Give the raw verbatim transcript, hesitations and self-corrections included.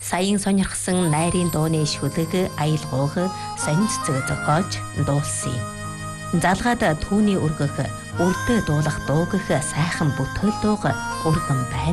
Саяын сонирхсан найрын дууны шүлэг аялгууг сонинцэг зохиож дуулсан юм. Залгаад түүний өргөх, үрдө дуулах дуугих сайхан бүтээл дууг өргөн байна.